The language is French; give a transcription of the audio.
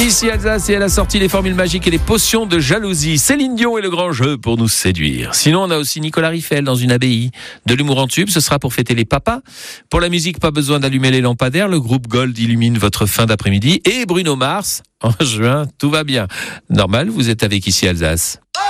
Ici Alsace et elle a sorti les formules magiques et les potions de jalousie. Céline Dion et le grand jeu pour nous séduire. Sinon, on a aussi Nicolas Riffel dans une abbaye. De l'humour en tube, ce sera pour fêter les papas. Pour la musique, pas besoin d'allumer les lampadaires. Le groupe Gold illumine votre fin d'après-midi. Et Bruno Mars, en juin, tout va bien. Normal, vous êtes avec Ici Alsace.